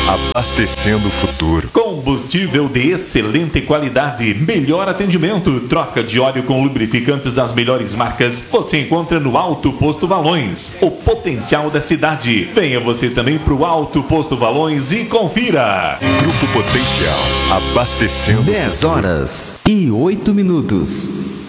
abastecendo o futuro. Combustível de excelente qualidade, melhor atendimento, troca de óleo com lubrificantes das melhores marcas, você encontra no Alto Posto Valões, o potencial da cidade. Venha você também para o Alto Posto Valões e confira. Grupo Potencial, abastecendo 10 horas e 8 minutos.